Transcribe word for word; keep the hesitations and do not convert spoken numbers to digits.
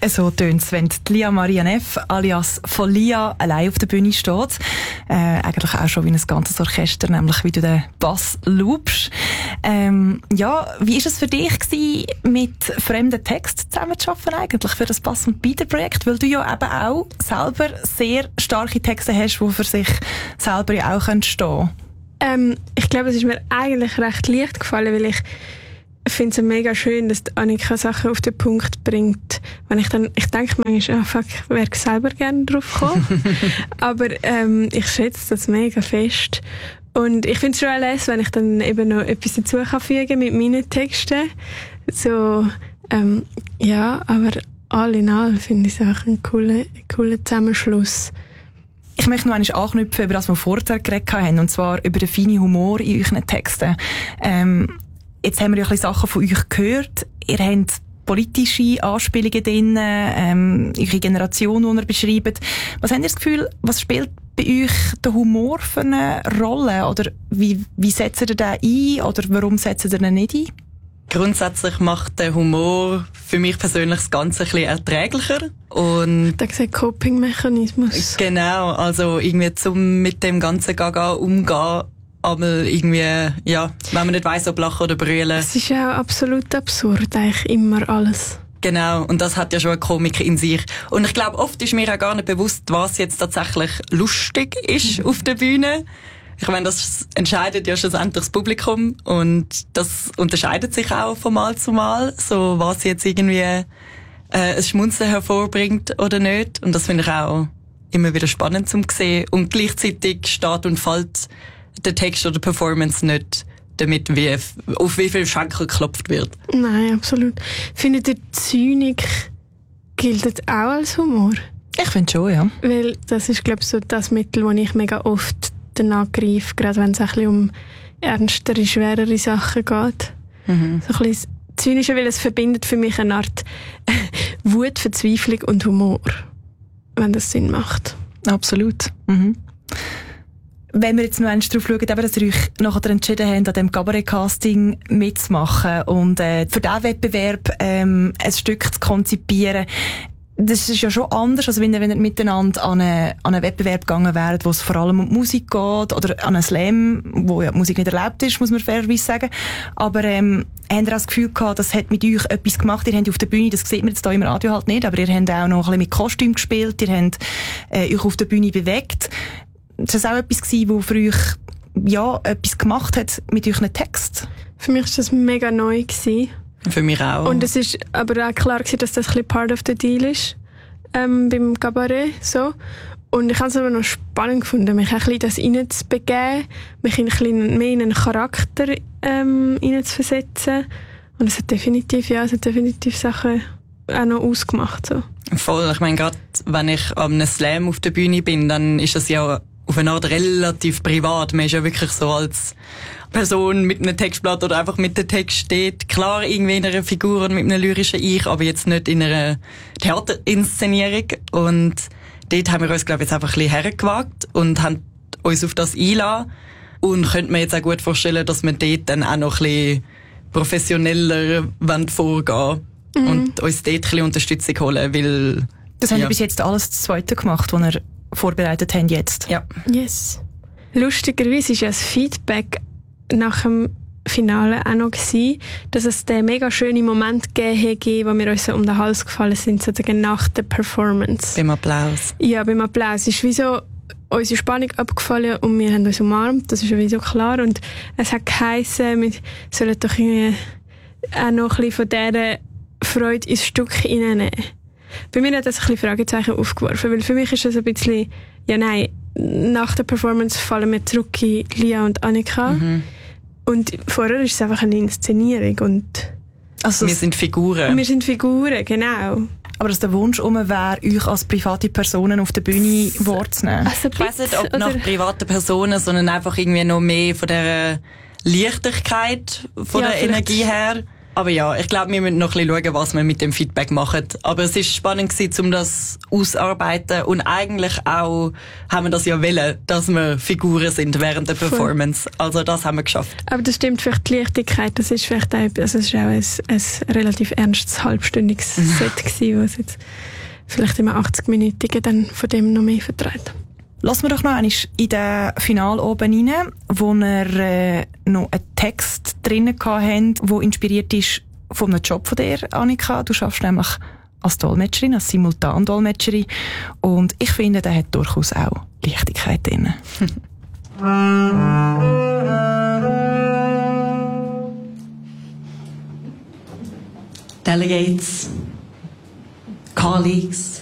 So tönt es, wenn die Lia Maria Neff alias Folia allein auf der Bühne steht. Äh, eigentlich auch schon wie ein ganzes Orchester, nämlich wie du den Bass loopst. Ähm, ja, wie war es für dich gewesen, mit fremden Texten zusammenzuarbeiten eigentlich für das Bass- und Beater-Projekt? Weil du ja eben auch selber sehr starke Texte hast, die für sich selber ja auch stehen können. Ähm, ich glaube, es ist mir eigentlich recht leicht gefallen, weil ich finde es mega schön, dass Annika Sachen auf den Punkt bringt. Wenn ich dann, ich denke manchmal, ah, fuck, ich wäre selber gerne drauf gekommen. Aber ähm, ich schätze das mega fest. Und ich finde es schon alles, wenn ich dann eben noch etwas dazu kann fügen mit meinen Texten. So, ähm, ja, aber all in all finde ich es auch ein cooler, cooler Zusammenschluss. Ich möchte noch einmal anknüpfen, über das wir vorher geredet haben, und zwar über den feinen Humor in euren Texten. Ähm, Jetzt haben wir ja ein bisschen Sachen von euch gehört. Ihr habt politische Anspielungen drin, ähm, eure Generation, die ihr beschreibt. Was habt ihr das Gefühl, was spielt bei euch der Humor für eine Rolle? Oder wie, wie setzt ihr den ein? Oder warum setzt ihr den nicht ein? Grundsätzlich macht der Humor für mich persönlich das Ganze ein bisschen erträglicher. Und da gesagt Coping-Mechanismus. Genau, also irgendwie zum mit dem ganzen Gaga umgehen. Aber irgendwie, ja, wenn man nicht weiss, ob lachen oder brüllen. Es ist ja auch absolut absurd, eigentlich immer alles. Genau, und das hat ja schon eine Komik in sich. Und ich glaube, oft ist mir auch gar nicht bewusst, was jetzt tatsächlich lustig ist auf der Bühne. Ich meine, das entscheidet ja schlussendlich das Publikum und das unterscheidet sich auch von Mal zu Mal, so was jetzt irgendwie äh, ein Schmunzeln hervorbringt oder nicht. Und das finde ich auch immer wieder spannend zum sehen. Und gleichzeitig steht und fällt der Text oder Performance nicht damit, wie, auf wie viel Schenkel geklopft wird. Nein, absolut. Findet ihr, Zynik gilt das auch als Humor? Ich finde schon, ja. Weil das ist, glaube ich, so das Mittel, das ich mega oft danach greife, gerade wenn es ein bisschen um ernstere, schwerere Sachen geht. Mhm. So ein bisschen Zynische, weil es verbindet für mich eine Art Wut, Verzweiflung und Humor, wenn das Sinn macht. Absolut. Mhm. Wenn wir jetzt noch einmal darauf schauen, dass ihr euch nachher entschieden habt, an diesem Cabaret-Casting mitzumachen und äh, für diesen Wettbewerb ähm, ein Stück zu konzipieren, das ist ja schon anders, als wenn ihr, wenn ihr miteinander an, eine, an einen Wettbewerb gegangen wäret, wo es vor allem um Musik geht, oder an einen Slam, wo ja Musik nicht erlaubt ist, muss man fairerweise sagen. Aber ähm, habt ihr auch das Gefühl gehabt, das hat mit euch etwas gemacht? Ihr habt auf der Bühne, das sieht man jetzt hier im Radio halt nicht, aber ihr habt auch noch ein bisschen mit Kostüm gespielt, ihr habt äh, euch auf der Bühne bewegt. Ist das auch etwas gewesen, was für euch ja, etwas gemacht hat mit euren Text? Für mich war das mega neu gewesen. Für mich auch. Und es ist aber auch klar gewesen, dass das ein bisschen part of the deal ist, ähm, beim Cabaret, so. Und ich habe es aber noch spannend gefunden, mich ein bisschen das reinzubegeben, mich ein bisschen mehr in einen Charakter ähm, reinzuversetzen. Und es hat definitiv, ja, es hat definitiv Sachen auch noch ausgemacht, so. Voll. Ich meine, gerade wenn ich an einem Slam auf der Bühne bin, dann ist das ja auf eine Art relativ privat. Man ist ja wirklich so als Person mit einem Textblatt oder einfach mit dem Text steht. Klar, irgendwie in einer Figur und mit einem lyrischen Ich, aber jetzt nicht in einer Theaterinszenierung. Und dort haben wir uns, glaube ich, jetzt einfach ein bisschen hergewagt und haben uns auf das eingelassen. Und könnte mir jetzt auch gut vorstellen, dass wir dort dann auch noch ein bisschen professioneller vorgehen mhm. und uns dort ein bisschen Unterstützung holen, weil... Das haben ja. wir bis jetzt alles das Zweite gemacht, was wir vorbereitet haben jetzt. Ja. Yes. Lustigerweise war ja das Feedback nach dem Finale auch noch gewesen, dass es den mega schönen Moment gegeben hat, wo wir uns so um den Hals gefallen sind, sozusagen nach der Performance. Beim Applaus. Ja, beim Applaus. Es ist wie so unsere Spannung abgefallen und wir haben uns umarmt, das ist ja wie so klar. Und es hat geheissen, wir sollen doch irgendwie auch noch ein bisschen von dieser Freude ins Stück hineinnehmen. Bei mir hat das ein bisschen Fragezeichen aufgeworfen, weil für mich ist das ein bisschen, ja nein, nach der Performance fallen wir zurück in Lia und Annika. Mhm. Und vorher ist es einfach eine Inszenierung. Und also wir sind Figuren. Wir sind Figuren, genau. Aber dass der Wunsch um wäre, euch als private Personen auf der Bühne wahrzunehmen? Also ich weiss nicht, ob oder? nach privaten Personen, sondern einfach irgendwie noch mehr von der Leichtigkeit, von ja, der Energie her. Aber ja, ich glaube, wir müssen noch ein bisschen schauen, was wir mit dem Feedback machen. Aber es ist spannend gewesen, um das auszuarbeiten. Und eigentlich auch haben wir das ja wollen, dass wir Figuren sind während der Performance. Also das haben wir geschafft. Aber das stimmt vielleicht die Leichtigkeit. Das ist vielleicht auch, also es ist auch ein, ein relativ ernstes, halbstündiges Set gewesen, was jetzt vielleicht immer achtzig-minütige dann von dem noch mehr vertreibt. Lassen wir doch noch einmal in den Final oben rein, wo wir äh, noch einen Text drinnen hatten, der inspiriert ist von einem Job von dir, Annika. Du arbeitest nämlich als Dolmetscherin, als Simultandolmetscherin. Und ich finde, der hat durchaus auch Leichtigkeit drin. Delegates, colleagues,